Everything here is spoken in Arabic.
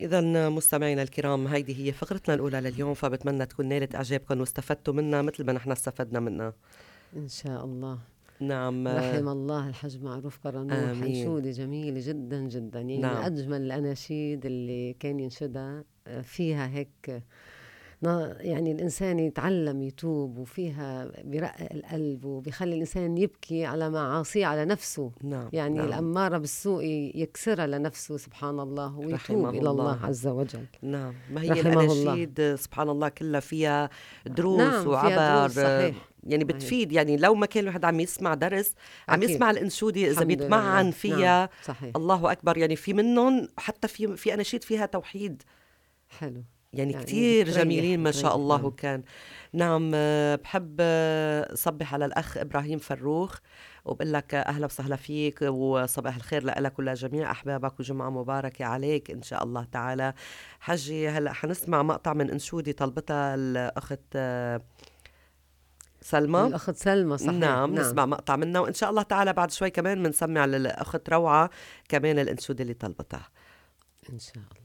إذا مستمعينا الكرام، هيدي هي فقرتنا الأولى لليوم، فبتمنى تكون نالت إعجابكم واستفدتوا منها مثل ما نحن استفدنا منها. إن شاء الله. نعم. رحم الله الحاج معروف قرنوح، آمين. أنشودة جميلة جدا جدا، يعني من نعم. أجمل الأناشيد اللي كان ينشدها. فيها هيك يعني الإنسان يتعلم يتوب، وفيها بيرقق القلب وبيخلي الإنسان يبكي على معاصيه على نفسه. نعم. يعني نعم. الأمارة بالسوء يكسرها لنفسه سبحان الله، رحمه ويتوب إلى الله. الله عز وجل. نعم، ما هي رحمه الله. الأناشيد سبحان الله كلها فيها دروس نعم فيها وعبر، دروس، صحيح. يعني صحيح. بتفيد. يعني لو ما كان الواحد عم يسمع درس، عم أكيد. يسمع الأنشودة إذا الحمد بيتمعن لله. نعم فيها. صحيح. الله أكبر. يعني في منهم حتى في أناشيد فيها توحيد، حلو. يعني يعني كتير جميلين ما شاء بتريح. الله نعم. كان. نعم. بحب صبح على الأخ إبراهيم فروخ وبقول لك أهلا وسهلا فيك وصباح الخير لك ولجميع أحبابك وجمعة مباركة عليك إن شاء الله تعالى. حجي هلأ حنسمع مقطع من أنشودة طلبتها الأخت سلمى. الأخت سلمى، صحيح. نعم، نعم. نسمع مقطع منها وإن شاء الله تعالى بعد شوي كمان بنسمع للأخت روعة كمان الأنشودة اللي طلبتها إن شاء الله.